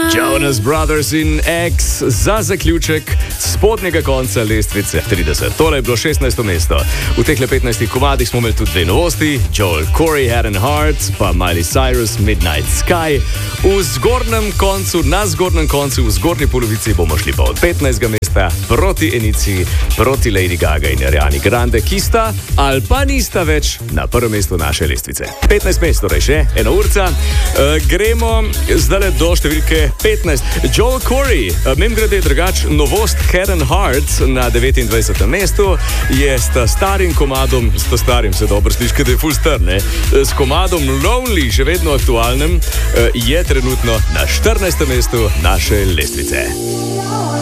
Jonas Brothers in X za zaključek spodnjega konca lestvice 30. Tole je bilo 16. mesto. V teh 15 komadih smo imeli tudi dve novosti, Joel Corey, Head and Heart, pa Miley Cyrus, Midnight Sky. V zgornjem koncu, na zgornjem koncu, v zgornji polovici bomo šli pa od 15. mesta proti Enici, proti Lady Gaga in Ariani Grande, ki sta ali pa nista več na prvem mestu naše lestvice. 15 mest, torej še ena urca. Gremo zdaj do številke 15. Joel Corey, mimogrede drugač novost Head and Heart na 29. mestu je s starim komadom, se dobro sliši, da je full star, ne? S komadom Lonely, še vedno aktualnem, je trenutno na 14. mestu naše lestvice.